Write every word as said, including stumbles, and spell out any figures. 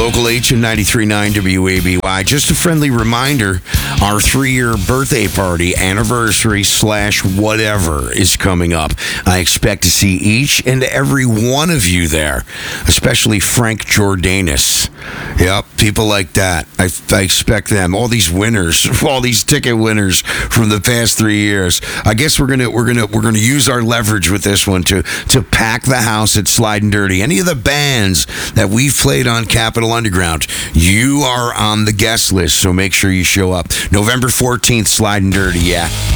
Local H and ninety-three point nine W A B Y. Just a friendly reminder, our three-year birthday party, anniversary slash whatever, is coming up. I expect to see each and every one of you there, especially Frank Jordanus. Yep, people like that. I, I expect them. All these winners, all these ticket winners from the past three years. I guess we're gonna we're gonna we're gonna use our leverage with this one to to pack the house at Slide and Dirty. Any of the bands that we've played on Capitol Underground, you are on the guest list, so make sure you show up. November fourteenth, Slide and Dirty, yeah.